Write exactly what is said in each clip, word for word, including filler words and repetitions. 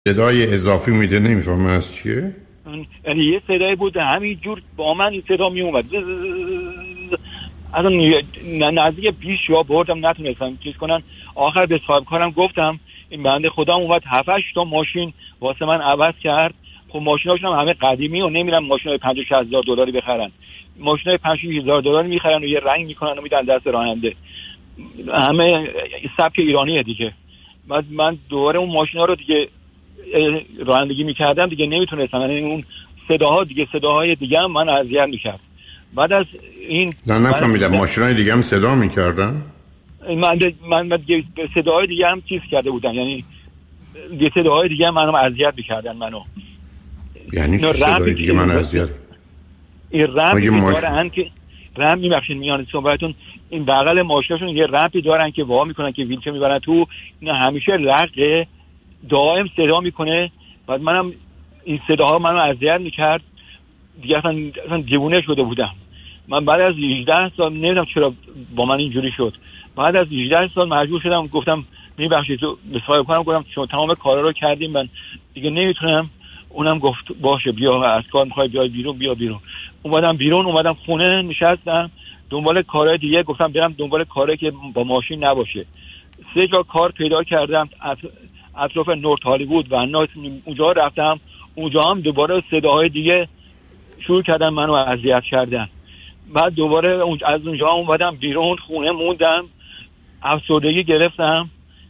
صدای اضافی میده، نمیفهمم از چیه. یعنی یه صدای بود همین جور با من این صدا می اومد. اصلا نزدیک بیش یا بردم نتونستم چیز کنن. آخر به صاحب کارم گفتم این بنده خدا اومد هفت هشت تا ماشین واسه من عوض کرد. خب ماشیناشون هم همه قدیمی و نمیرن ماشینای پنجاه شصت هزار دلاری بخرن. ماشینای پنج شش هزار دلار میخرن و یه رنگ میکنن و میدن دست راننده. همه سبک ایرانیه دیگه. بعد من دوباره اون ماشینا رو دیگه رانندگی میکردم دیگه نمیتونستم، یعنی اون صداها دیگه صداهای دیگه هم من اذیت میکرد. بعد از این نه نفهمیدم ماشینای دیگه هم صدا میکردن؟ من من, من صداهای دیگه هم چیز کرده بودن، یعنی یه صداهای دیگه هم منو اذیت میکردن منو. یعنی صداهای دیگه من اذیت این رمپی دارن که رمپ میبخشین میان صحبتون، این بغل ماشیناشون یه رمپی دارن که وا میکنن که ویلچر میبرن تو، اینا همیشه لقه دائم صدا میکنه. بعد منم این صداها منو اذیت میکرد دیگه، اصلا اصلا دیوونه شده بودم. من بعد از هجده سال نمیدونم چرا با من اینجوری شد، بعد از هجده سال مجبور شدم گفتم میبخشید تو به صاحب کنم، گفتم شما تمام کارا رو کردیم من دیگه نمیتونم. اونم گفت باشه بیا از کار میخوای بیای بیرون بیا بیرون. اومدم بیرون، اومدم خونه نشستم دنبال کارهای دیگه، گفتم برم دنبال کاری که با ماشین نباشه. سه جا کار پیدا کردم اطراف نورت هالیوود و نایت، اونجا رفتم، اونجا هم دوباره صداهای دیگه شروع کردن منو اذیت کردن. بعد دوباره از اونجا اومدم بیرون، خونه موندم، افسردگی گرفتم.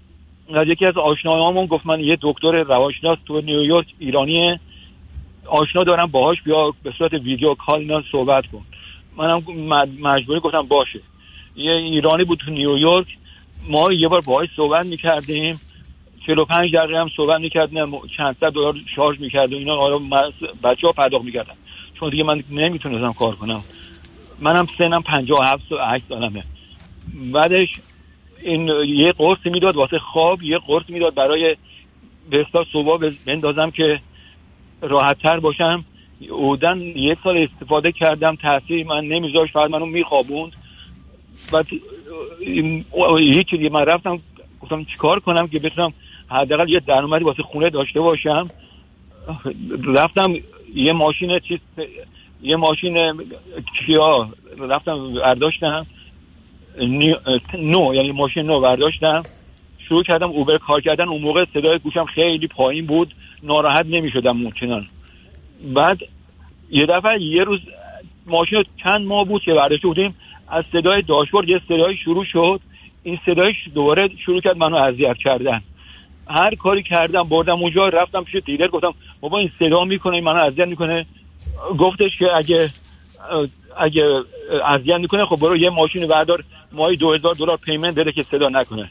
یکی از آشنایامون گفت من یه دکتر روانشناس تو نیویورک ایرانی آشنا دارم، باهاش بیا به صورت ویدیو کال اینا صحبت کن. منم مجبوری گفتم باشه. یه ایرانی بود تو نیویورک، ما یه بار باهاش صحبت می‌کردیم، چهل و پنج دقیقه هم صحبت می‌کردیم، چند صد دلار شارژ می‌کرد و اینا. حالا بچه‌ها پرداخت می‌کردن چون دیگه من نمیتونستم کار کنم، منم سنم پنجاه و هفت و هشت سالمه. بعدش این یه قرص میداد واسه خواب، یه قرص میداد برای به اصطلاح صبح بندازم که راحت تر باشم. اودن یک سال استفاده کردم، تاثیر من نمیذاشت، فقط منو میخوابوند. بعد هیچ چیزی من رفتم گفتم چیکار کنم که بتونم حداقل یه درآمدی واسه خونه داشته باشم. رفتم یه ماشین چیز یه ماشین کیا رفتم برداشتم، نو یعنی ماشین نو برداشتم، شروع کردم اوبر کار کردن. اون موقع صدای گوشم خیلی پایین بود، ناراحت نمی‌شدم ممکنن. بعد یه دفعه یه روز ماشین چند ماه بود که برداشته بودیم، از صدای داشبورد یه صدای شروع شد. این صدایش دوباره شروع کرد منو اذیت کردن. هر کاری کردم بردم اونجا، رفتم پیش دیلر گفتم بابا این صدا میکنه منو اذیت میکنه. گفتش که اگه اگه اذیت میکنه خب برو یه ماشین بردار ماهی دو هزار دلار پیمنت بده که صدا نکنه.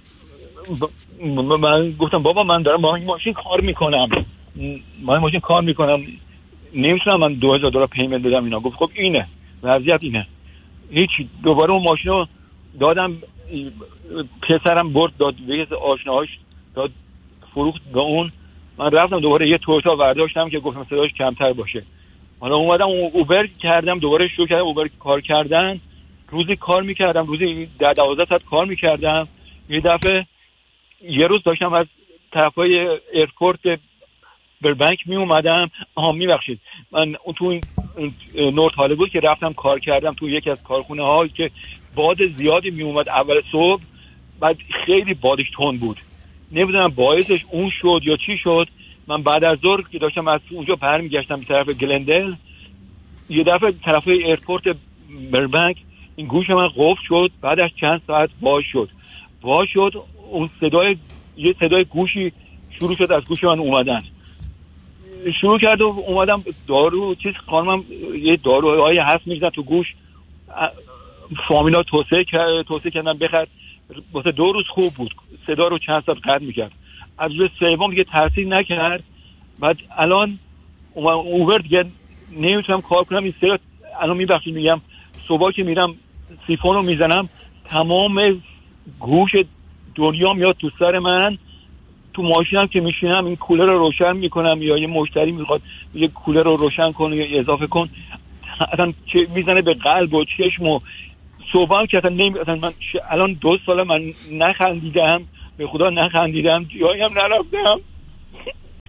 من گفتم بابا من دارم با این ماشین کار میکنم، من ماشین کار میکنم نمیتونم من دو هزار دلار پیمنت بدم اینا. گفت خب اینه وضعیت اینه. هیچ دوباره اون ماشین رو دادم، پسرم برد داد به آشناهاش داد فروخت به اون. من رفتم دوباره یه تویوتا برداشتم که گفتم صداش کمتر باشه. حالا اومدم اوبر کردم، دوباره شروع کردم اوبر کار کردن. روزی کار میکردم، روزی ده دوازده ساعت کار میکردم. یه دفعه یه روز داشتم از طرفای ایرپورت بربنک می اومدم. آها میبخشید من تو نورت هالیوود که رفتم کار کردم تو یکی از کارخونه هایی که باد زیادی می اومد اول صبح، بعد خیلی بادش تند بود، نمیدونم باعثش اون شد یا چی شد. من بعد از ظهر که داشتم از اونجا برمیگشتم به طرف گلندل، یه دفعه طرف ایرپورت بربنک این گوش من قفل شد. بعد از چند ساعت باز شد باز شد اون صدای یه صدای گوشی شروع شد از گوش من اومدن. شروع کرد و اومدم دارو چیز خانمم یه داروهای هست میزدن تو گوش، فامیلا توصیه کرد توصیه کردن بخر. واسه دو روز خوب بود، صدا رو چند ساعت قطع میکرد. از روز سوم دیگه تاثیر نکرد. بعد الان اوبر دیگه نمیتونم کار کنم. این صدا الان میبخشید میگم صبح که میرم سیفون رو میزنم تمام گوش دنیا میاد تو سر من. تو ماشینم که میشینم این کولر رو روشن میکنم یا یه مشتری میخواد یه کولر رو روشن کن یا اضافه کن، اصلا چه میزنه به قلب و چشم و صبحم که اصلا نمی اصلا من ش... الان دو ساله من نخندیدم، به خدا نخندیدم، جایی هم نرفتم.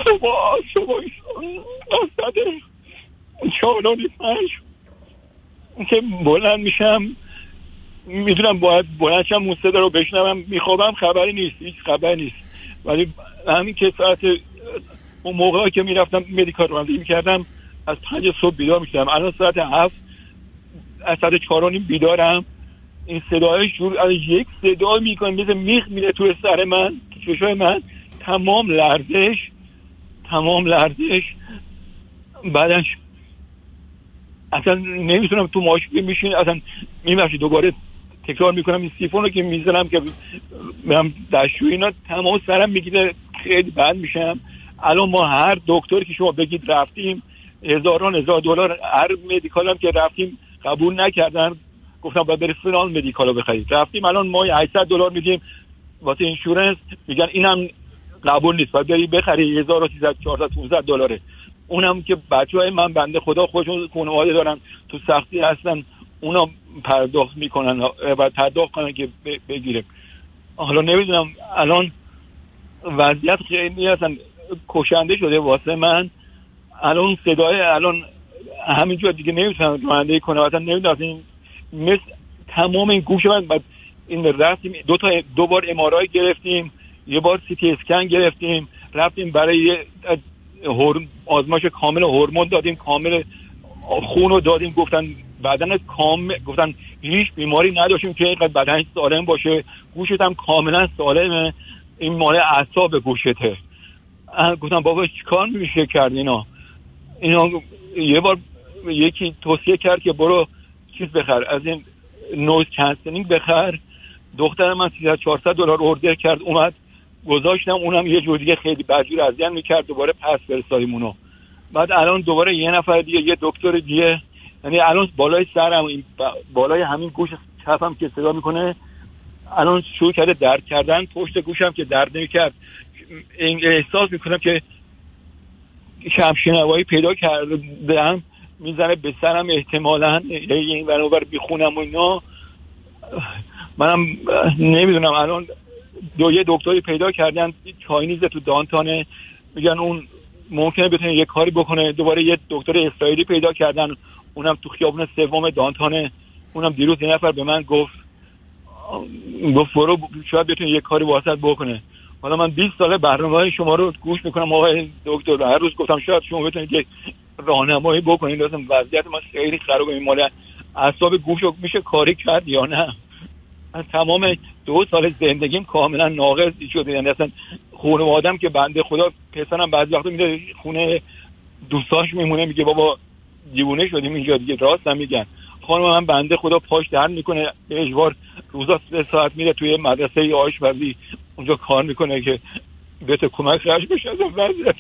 صبح صبح وسط چهار و نیم پنج که بلند میشم، میدونم باید بلند شم اون صدا رو بشنوم، میخوابم خبری نیست، هیچ خبری نیست. ولی همین که ساعت اون موقعی که میرفتم مدیکال رانندگی میکردم از پنج صبح بیدار میشدم. الان ساعت هفت از ساعت چهار و نیم بیدارم. این صدای شروع از یک صدا میکنه مثل میخ میره توی سر من، تو چشای من، تمام لرزش تمام لرزش بعدش اصلا نمیتونم تو ماشین میشین، اصلا میمشی دوباره تکرار میکنم این سیفون رو که میزنم که برم دستشویی، اینا تمام سرم میگیره، خیلی بد میشم. الان ما هر دکتری که شما بگید رفتیم، هزاران هزار دلار، هر مدیکال هم که رفتیم قبول نکردن، گفتم باید بری فلان مدیکالو بخرید. رفتیم الان ما هشتصد دلار میدیم واسه اینشورنس، میگن اینم قبول نیست، باید بری بخری هزار و سیصد چهارصد پانصد دلاره. اونم که بچهای من بنده خدا خودشون خانواده دارن تو سختی هستن، اونا پرداخت میکنن، باید پرداخت کنن که بگیره. حالا نمیدونم، الان وضعیت خیلی اصلا کشنده شده واسه من. الان صدای الان همینجور دیگه نمیتونم رانندگی کنم، اصلا نمیدونم این مثل تمام این گوش من. بعد این رفتیم دو تا دو بار ام آر آی گرفتیم، یه بار سی تی اسکن گرفتیم، رفتیم برای آزمایش کامل هورمون دادیم، کامل خون رو دادیم، گفتن بدن کامل، گفتن هیچ بیماری نداشتیم که اینقدر بدن سالم باشه، گوشت هم کاملا سالمه، این مال اعصاب گوشته. گفتم بابا چیکار میشه کرد اینا اینا یه بار یکی توصیه کرد که برو چیز بخر، از این نویز کنسلینگ بخر. دختر من سیصد چهارصد دلار اوردر کرد، اومد گذاشتم، اونم یه جور دیگه خیلی بدجور اذیت میکرد، دوباره پس فرستادیم اونو. بعد الان دوباره یه نفر دیگه، یه دکتر دیگه، یعنی الان بالای سرم، این بالای همین گوش چپم که صدا میکنه الان شروع کرده درد کردن، پشت گوشم که درد نمیکرد احساس میکنم که شمشنوایی پیدا کردم، میزنه به سرم احتمالاً، این ور اونور بیخونم و اینا. منم نمیدونم. الان دو یه دکتری پیدا کردن چاینیز تو دانتانه، میگن اون ممکنه بتونه یه کاری بکنه. دوباره یه دکتر اسرائیلی پیدا کردن، اونم تو خیابون سوم دانتانه. اونم دیروز یه نفر به من گفت گفت برو شاید بتونه یه کاری واسط بکنه. حالا من بیست ساله برنامه‌های شما رو گوش میکنم آقای دکتر، هر روز گفتم شاید شما بتونید یک راهنمایی بکنید، لازم وضعیت ما خیلی خرابه، این مال اعصاب گوش رو میشه کاری کرد یا نه. من تمام دو سال زندگیم کاملا ناقص شده، یعنی اصلا خونه آدم که بنده خدا، پسرم بعضی وقتا میره خونه دوستاش میمونه، میگه بابا دیوونه شدیم اینجا دیگه، راست هم میگن. خانم من بنده خدا پاش درد میکنه، به اجبار روزا سه ساعت میره توی مدرسه آشپزی اونجا کار میکنه که بهت کمک خرج بشه. از وضعیت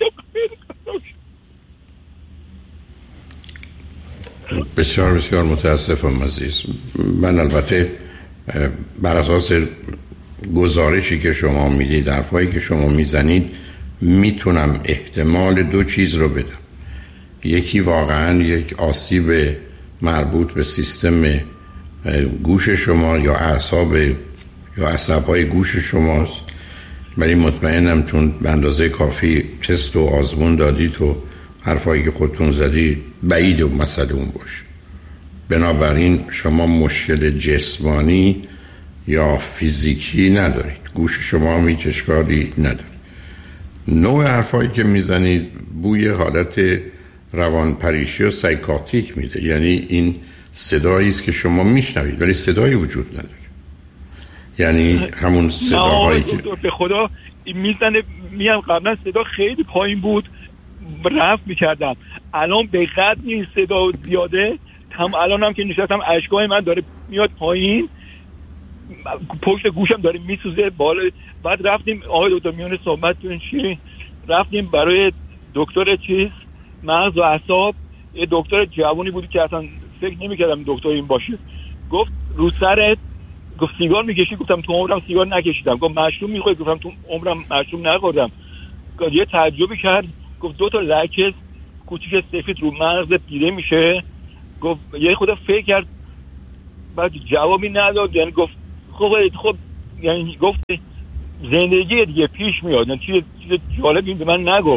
بسیار بسیار متاسفم عزیز. من البته بر اساس گزارشی که شما میدید، حرفایی که شما میزنید، میتونم احتمال دو چیز رو بدم. یکی واقعا یک آسیب مربوط به سیستم گوش شما یا اعصاب یا عصب‌های گوش شماست، ولی مطمئنم چون به اندازه کافی تست و آزمون دادید و حرفایی که خودتون زدید بعید و مسئله اون باشه. بنابراین شما مشکل جسمانی یا فیزیکی ندارید، گوش شما هم هیچ اشکالی نداره. نوع حرفایی که میزنید بوی حالت روانپریشی و سایکاتیک میده، یعنی این صدایی است که شما میشنوید ولی صدایی وجود نداره، یعنی همون صداهایی که به خدا میزنه. میگم قبلا صدا خیلی پایین بود، رفت میکردم، الان به قدر این صدا زیاده، هم الان هم که نشستم اشکای من داره میاد پایین، پشت گوشم داره میسوزه بالا. بعد رفتیم آقای دکتر میونه صحبتتون چی، رفتیم برای دکتر چیز مغز و اعصاب، یه دکتر جوانی بود که اصلا فکر نمی‌کردم دکتر این باشه. گفت رو سرت، گفت سیگار میکشی؟ گفتم تو عمرم سیگار نکشیدم. گفت مشروب میخوری؟ گفتم تو عمرم مشروب نخوردم. گفت یه تعجبی کرد، گفت دو تا لکه کوچیک سفید رو مغزت دیده میشه. گفت یه خود فکر کرد، بعد جوابی نداد، یعنی گفت خب خب یعنی گفت زندگی دیگه پیش میاد، یعنی چیز چیز جالبی به من نگفت.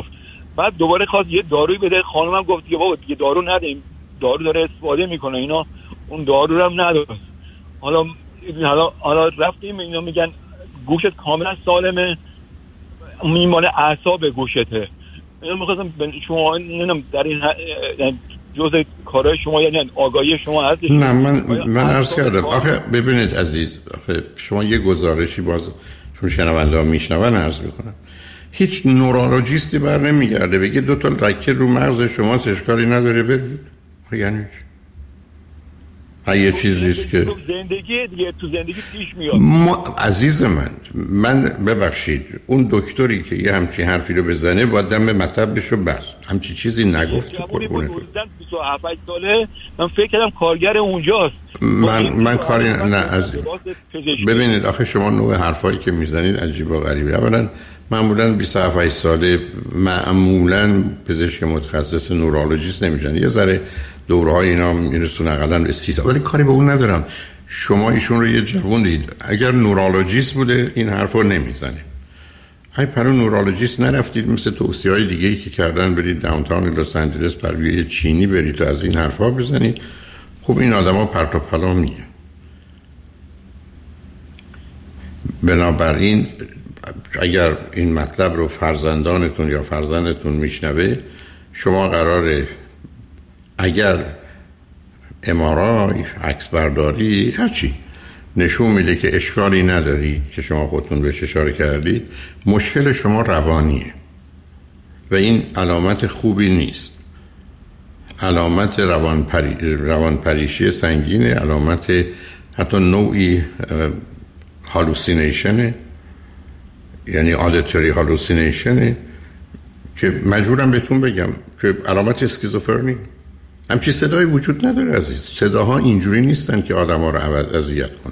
بعد دوباره خواست یه داروی بده، خانمم گفت دیگه بابا دیگه دارو ندیم، دارو داره استفاده میکنه اینا، اون دارو رو هم نداد. حالا حالا حالا رفتیم اینا میگن گوشت کاملا سالمه، میمانه اعصاب گوشته. اینا میخواستم شما نمیدونم در این جزء کارهای شما یعنی آگاهی شما هست؟ نه من من عرض کردم آخه ببینید عزیز، آخه شما یه گزارشی باز چون شنونده ها میشنون عرض میکنم، هیچ نورولوژیستی بر نمیگرده بگه دو تا لکه رو مغز شما اشکالی نداره برید. یعنی یه چیزیست که تو زندگی دیگه تو زندگی پیش میاد. ما عزیز من من ببخشید اون دکتری که یه همچین حرفی رو بزنه با دم مطبش رو بس همچین چیزی نگفت. قربونت بیست و هفت ساله من فکر کردم کارگر اونجاست. من من کاری نه عزیز. ببینید آخه شما نوع حرفایی که میزنید عجیب و غریبه. اولا معمولا بیست و هفت ساله معمولا پزشک متخصص نورولوژیست نمیشن، یه ذره دوره‌های اینا میرسونه حداقل به سی سال، ولی کاری به اون ندارم. شما ایشون رو یه جوون دید، اگر نورولوژیست بوده این حرفو نمیزنه. ای پرو نورولوژیست نرفتید مثل توصیه‌های دیگه‌ای که کردن برید داونتاون لس آنجلس پر یه چینی برید و از این حرفا بزنید. خب این آدما پرت و پلا میه. بنابراین اگر این مطلب رو فرزندانتون یا فرزندتون میشنوه، شما قراره اگر ام‌آرآی، عکس برداری، هرچی نشون میده که اشکالی نداری که شما خودتون بهش اشاره کردید، مشکل شما روانیه و این علامت خوبی نیست. علامت روانپری... روانپریشی سنگینه، علامت حتی نوعی هالوسینیشنه، یعنی آدیتوری هالوسینیشنه که مجبورم بهتون بگم که علامت اسکیزوفرنی. همچین صدایی وجود نداره عزیز. صداها اینجوری نیستن که آدم ها رو عوض اذیت کنن.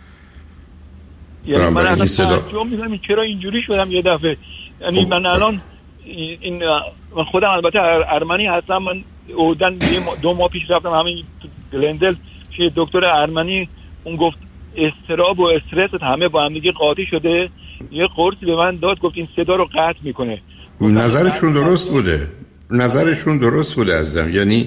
یعنی من الان تعجب می‌کنم چرا اینجوری شدم یه دفعه. یعنی من الان این من خودم البته ارمنی هستم، من اودن دو ماه پیش رفتم همین گلندل چه دکتر ارمنی، اون گفت استراب و استرس همه با هم دیگه قاطی شده، یه قرصی به من داد گفت این صدا رو قطع میکنه. نظرشون درست بوده، نظرشون درست بوده عزیزم. یعنی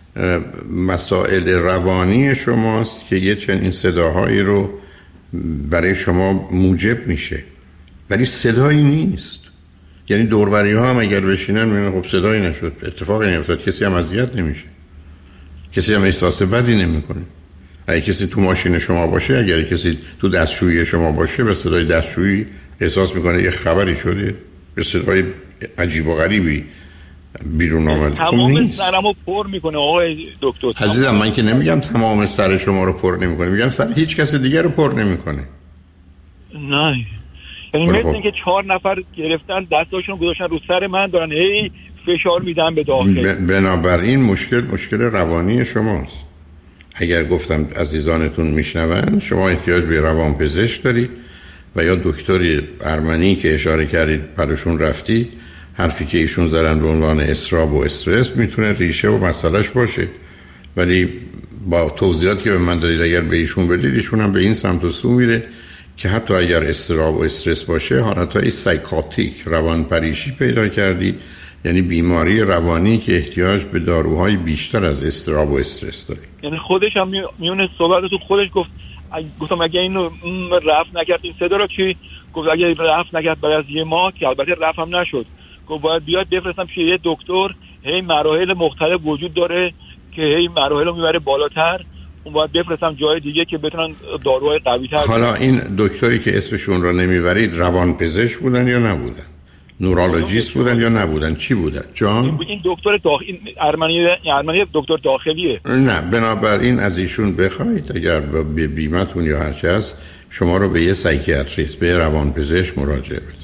مسائل روانی شماست که یه چنین صداهایی رو برای شما موجب میشه، ولی صدایی نیست. یعنی دوربری ها هم اگر بشینن میگن خب صدایی نشد، اتفاقی نمیفتاد، کسی هم اذیت نمیشه، کسی هم احساس بدی نمیکنه. اگه کسی تو ماشین شما باشه، اگر کسی تو دستشویی شما باشه، به صدای دستشویی احساس میکنه یه خبری شده، به صدای عجیب و غریبی بیرون آمد. تمام سرمو پر میکنه آقای دکتر. عزیزم من که نمیگم تمام سر شما رو پر نمیکنه، میگم سر هیچ کس دیگر رو پر نمیکنه. نه یعنی مثل اینکه چهار نفر گرفتن دستاشون گذاشتن رو سر من، دارن هی فشار میدن به داخل. بنابراین مشکل مشکل روانی شماست. اگر گفتم عزیزانتون میشنون، شما احتیاج به روانپزشک دارید و یا دکتری ارمنی که اشاره کردید پرشون رفتی، حرفی که ایشون زدن به عنوان استراب و استرس میتونه ریشه و مسئلهش باشه، ولی با توضیحاتی که به من دادید اگر به ایشون بدید، ایشون هم به این سمت و سو میره که حتی اگر استراب و استرس باشه، حالتهای سایکاتیک، روانپریشی پیدا کردی، یعنی بیماری روانی که احتیاج به داروهای بیشتر از استراب و استرس داره. یعنی خودش هم میونه صحبتتون خودش گفت، گفتم اگه اینو رفت نکرد این صدا رو چی؟ گفت اگه رفت نکرد بعد از یه ماه، که البته رفت هم نشد، گفت باید بیاد بفرستم پیش یه دکتر، هی مراحل مختلف وجود داره که هی مراحل رو میبره بالاتر، اون باید بفرستم جای دیگه که بتونن داروهای قوی تر. حالا این دکتری که اسمشون رو نمیبرید روانپزشک بودن یا نبودن؟ نورولوژیست بودن یا نبودن؟ چی بودن؟ جان این دکتر داخلی ارمنی ارمنی دکتر داخلیه. نه بنابراین از ایشون بخواید اگر به بیمتون یا هر چی هست شما رو به یه سایکیاتریست، به روانپزشک مراجعه بدید.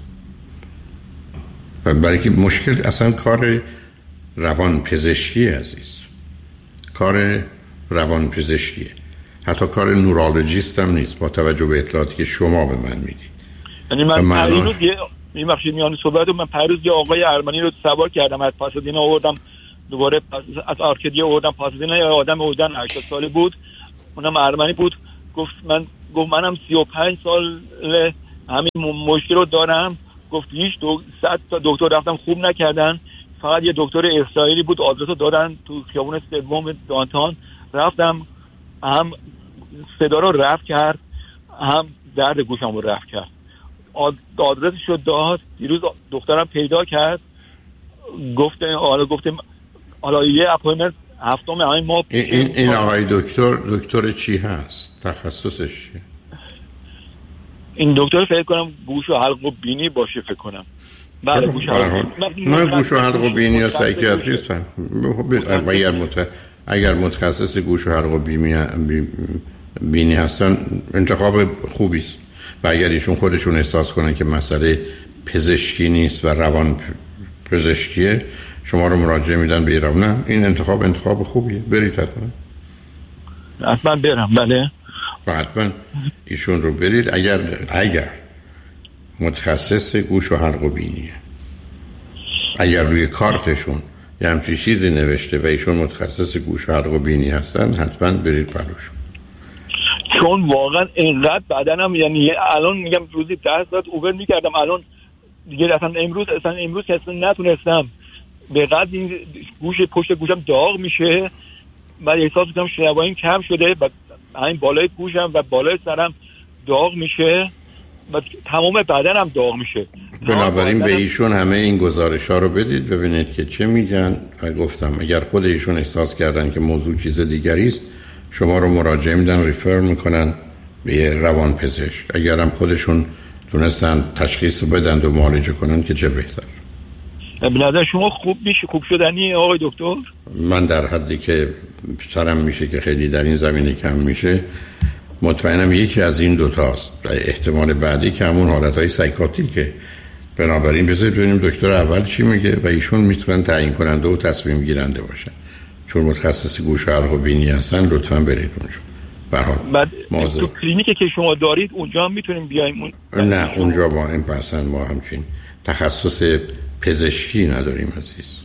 برای که مشکل اصلا کار روانپزشکی عزیز، کار روانپزشکیه، حتی کار نورولوژیست هم نیست با توجه به اطلاعاتی که شما به من میدید. یعنی من پریروز یه میبخشید میان صحبت من پریروز یه آقای ارمنی رو سوار کردم از پاسادینا آوردم، دوباره از آرکادیا آوردم پاسادینا، یه آدم بودن هشتاد ساله بود، اونم ارمنی بود، گفت من گفت منم سی و پنج سال همین مشکل رو دارم، گفت هیچ دو صد تا دکتر رفتم خوب نکردن، فقط یه دکتر اسرائیلی بود، آدرسو دادن تو خیابون سوم دانتان. رفتم، هم صدا رو رفع کرد، هم درد گوشم رو رفع کرد. آدرسش رو داد. دیروز دخترم پیدا کرد، گفته حالا گفته حالا یه اپایمنت هفتم همین ماه. این این آقای دکتر دکتر چی هست؟ تخصصش چیه؟ این دکتر فکر کنم گوش و حلق و بینی باشه فکر کنم. بله گوش و حلق. من گوش و حلق و بینی یا سایکیاتریست هم. اگر مت اگر متخصص گوش و حلق و بینی هستن انتخاب خوبی است. و اگر ایشون خودشون احساس کنن که مسئله پزشکی نیست و روان پزشکیه، شما رو مراجعه میدن به روان. نه، این انتخاب انتخاب خوبیه، برید حتما. حتما برم. بله حتما ایشون رو برید. اگر اگر متخصص گوش و حلق و بینیه، اگر روی کارتشون یه همچین چیزی نوشته و ایشون متخصص گوش و حلق و بینی هستن، حتما برید پلوشون. چون واقعا اینقدر بدنم، یعنی الان میگم روزی ده ساعت اوبر میکردم، الان دیگه اصلا امروز اصلا امروز اصلا نتونستم. به قدر این گوش پشت گوشم داغ میشه، بعد احساس میکنم شنواییم کم شده و همین بالای گوشم و بالای سرم داغ میشه و تمام بدنم داغ میشه. بنابراین به ایشون همه این گزارش ها رو بدید ببینید که چه میگن. و گفتم اگر خود ایشون احساس کردن که موضوع چیز دیگری است، شما رو مراجعه میدن، ریفر میکنن به یه روان پزشک. اگر هم خودشون تونستن تشخیص بدن و معالجه کنن که چه بهتر. به نظر شما خوب میشه، خوب شدنی آقای دکتر؟ من در حدی که سرم میشه که خیلی در این زمینه کم میشه، مطمئنم یکی از این دوتاست. احتمال بعدی که همون حالتهای سایکاتیکه. بنابراین بذارید ببینیم دکتر اول چی میگه و ایشون میتونن تعیین کننده و تصمیم گیرنده باشن. چون متخصص گوش و حلق و بینی هستن، لطفاً برید اونجا. به هر حال بعد تو کلینیکی که شما دارید اونجا میتونیم بیایم اون؟ نه، اونجا با این پسن ما همچین تخصص پزشکی نداریم عزیز.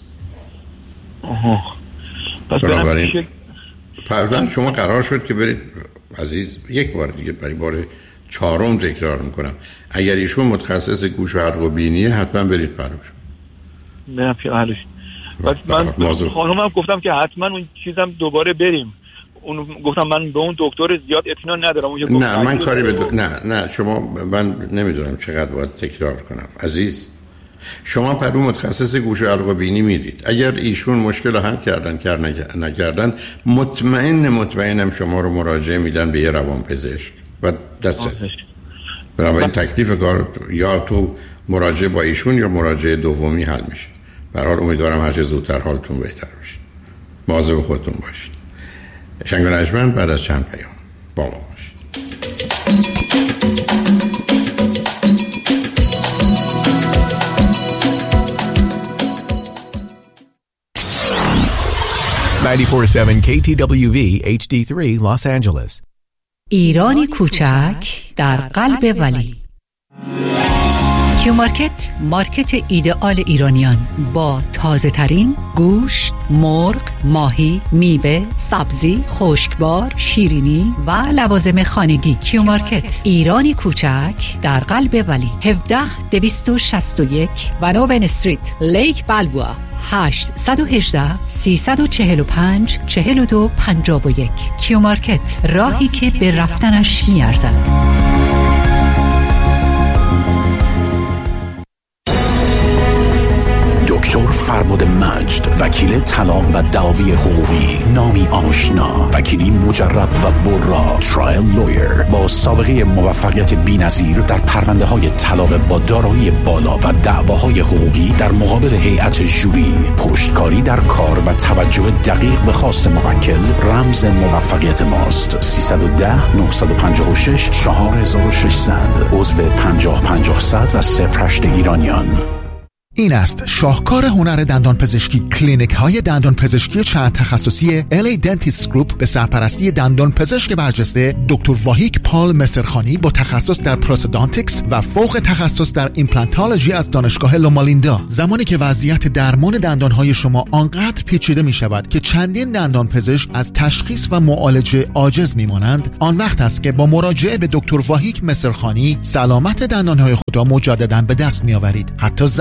آها. پس بنابراین پس شما قرار شد که برید عزیز، یک بار دیگه برای بار چهارم تکرار میکنم، اگر ایشون متخصص گوش و حلق و بینیه، حتما برید پروش. نه پیالش. بس من خانومم گفتم که حتما اون چیزم دوباره بریم. اون گفتم من به اون دکتر زیاد اطمینان ندارم. نه من کاری به دو... نه نه شما، من نمیدونم چقدر باید تکرار کنم عزیز. شما پرو متخصص گوش و حلق و بینی میرید. اگر ایشون مشکل رو حل کردن کار نکردن، مطمئن مطمئنم شما رو مراجعه میدن به یه روان پزشک و دسته. بنابراین تکلیف کار یا تو مراجعه با ایشون یا مراجعه دومی حل میشه. به هر حال امیدوارم هر چه زودتر حالتون بهتر بشه. مواظب خودتون باشید. شنگ و نجمن بعد از چند پیام با ما باشید. نود و چهار ممیز هفت کی تی دبلیو وی اچ دی سه Los Angeles. ایرانی کوچک در قلب ولی. کیو مارکت، مارکت ایدئال ایرانیان با تازه ترین گوشت، مرغ، ماهی، میوه، سبزی، خشکبار، شیرینی و لوازم خانگی. کیو مارکت، ایرانی کوچک در قلب ولی. هفده دویست و شصت و یک ونوون استریت، لیک بالبوا. هشت یک هشت سه چهار پنج چهار دو پنج یک. کیو مارکت، راهی که به رفتنش میارزد. دکتر فرباد مجد، وکیل طلاق و دعاوی حقوقی، نامی آشنا، وکیلی مجرب و برا، ترایل لویر با سابقه موفقیت بی‌نظیر در پرونده‌های طلاق با دارایی بالا و دعواهای حقوقی در مقابل هیئت ژوری، پشتکاری در کار و توجه دقیق به خواست موکل رمز موفقیت ماست. سیصد و ده نه پنج شش چهار هزار و ششصد، عضو پنجاه پنجاه صد و صفر هشت ایرانیان. این است شاهکار هنر دندان پزشکی. کلینیک های دندان پزشکی چند تخصصی ال ای Dentist Group به سرپرستی دندان پزشک برجسته دکتر واهیک پال مصرخانی با تخصص در پروستودانتیکس و فوق تخصص در ایمپلانتولوژی از دانشگاه لومالیندا. زمانی که وضعیت درمان دندان های شما آنقدر پیچیده می شود که چندین دندان پزشک از تشخیص و معالجه عاجز می مانند، آن وقت است که با مراجعه به دکتر واهیک مصرخانی سلامت دندان های خود را مجددا به دست می آورید. حتی زمانی که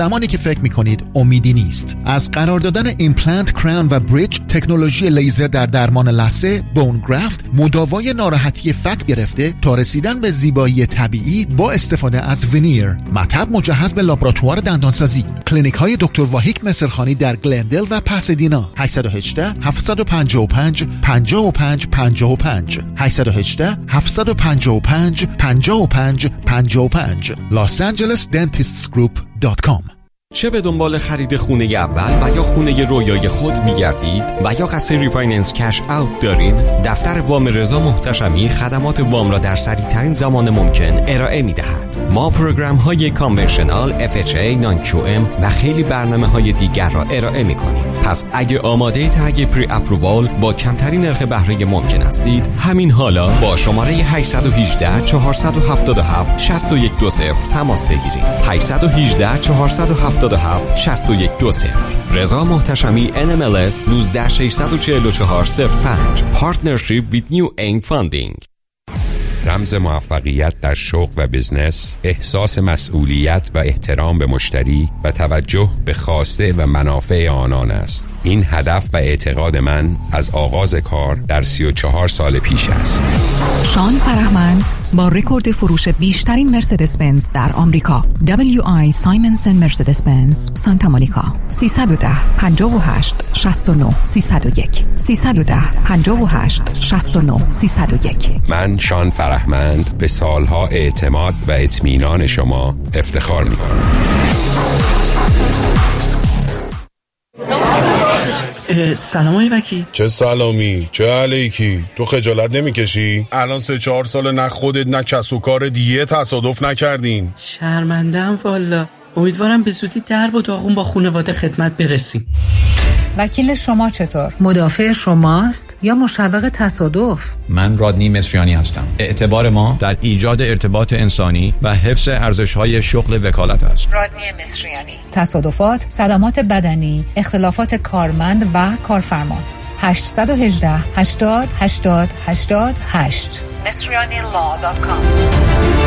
فکر میکنید امیدی نیست. از قرار دادن ایمپلنت، کراون و بریج، تکنولوژی لیزر در درمان لثه، بون گرافت، مداوای ناراحتی فک گرفته تا رسیدن به زیبایی طبیعی با استفاده از ونیر. مطب مجهز به لابراتوار دندانسازی. کلینیک های دکتر واهیک مصرخانی در گلندل و پاسادینا. هشت یک هشت، هفت پنج پنج، پنج پنج پنج پنج هشت یک هشت، هفت پنج پنج، پنج پنج پنج پنج los angeles dentists group dot com. چه به دنبال خرید خونه اول و یا خونه رویای خود می‌گردید و یا قصد ریفایننس کش اوت دارید، دفتر وام رضا محتشمی خدمات وام را در سریع‌ترین زمان ممکن ارائه می‌دهد. ما پروگرام‌های کانونشنال، اف اچ ای، نان کیو ام و خیلی برنامه‌های دیگر را ارائه می‌کنیم. پس اگه آماده تگ پری اپرووال با کمترین نرخ بهره ممکن هستید، همین حالا با شماره هشت یک هشت، چهار هفت هفت، شش یک دو صفر تماس بگیرید. هشت یک هشت، چهار هفت هفت، شش یک دو صفر. رضا محتشمی ان ام ال اس یک نه شش چهار چهار صفر پنج. Partnership with New Aim Funding. رمز موفقیت در شغل و بزنس، احساس مسئولیت و احترام به مشتری و توجه به خواسته و منافع آنان است. این هدف و اعتقاد من از آغاز کار در سی و چهار سال پیش است. شان فرهمند با رکورد فروش بیشترین مرسدس بنز در آمریکا، دبلیو آی سایمنسن مرسدس بنز سانتا مونیکا. سیصد و ده، پنجاه و هشت، شصت و نه، سیصد و یک سیصد و ده، پنجاه و هشت، شصت و نه، سیصد و یک. من شان فرهمند به سالها اعتماد و اطمینان شما افتخار می‌کنم. سلام آقای وکیل. چه سلامی، چه علیکی؟ تو خجالت نمیکشی؟ الان سه چهار سال نه خودت نه کس و کار دیگه تصادف نکردین. شرمنده‌ام والا. امیدوارم به زودی درب و داغون با خانواده خدمت برسیم. وکیل شما چطور؟ مدافع شماست یا مشوق تصادف؟ من رادنی مصریانی هستم. اعتبار ما در ایجاد ارتباط انسانی و حفظ ارزش‌های شغل وکالت است. رادنی مصریانی. تصادفات، صدمات بدنی، اختلافات کارمند و کارفرما. هشت یک هشت، هشتاد، هشتاد، هشتاد، هشت مصریانی لا دات کام.